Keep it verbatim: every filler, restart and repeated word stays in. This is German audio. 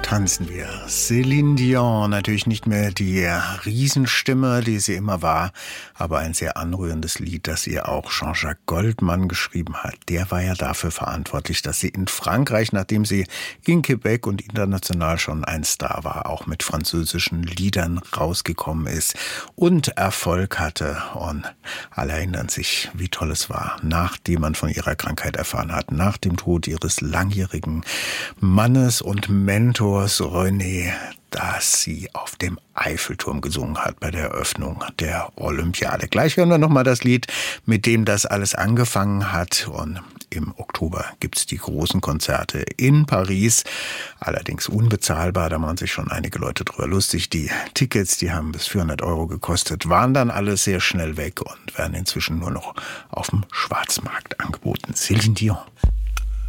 tanzen wir. Céline Dion, natürlich nicht mehr die Riesenstimme, die sie immer war, aber ein sehr anrührendes Lied, das ihr auch Jean-Jacques Goldman geschrieben hat. Der war ja dafür verantwortlich, dass sie in Frankreich, nachdem sie in Quebec und international schon ein Star war, auch mit französischen Liedern rausgekommen ist und Erfolg hatte. Und alle erinnern sich, wie toll es war, nachdem man von ihrer Krankheit erfahren hat, nach dem Tod ihres langjährigen Mannes und Mentors René, dass sie auf dem Eiffelturm gesungen hat bei der Eröffnung der Olympiade. Gleich hören wir nochmal das Lied, mit dem das alles angefangen hat. Und im Oktober gibt's die großen Konzerte in Paris. Allerdings unbezahlbar, da machen sich schon einige Leute drüber lustig. Die Tickets, die haben bis vierhundert Euro gekostet, waren dann alle sehr schnell weg und werden inzwischen nur noch auf dem Schwarzmarkt angeboten. Céline Dion.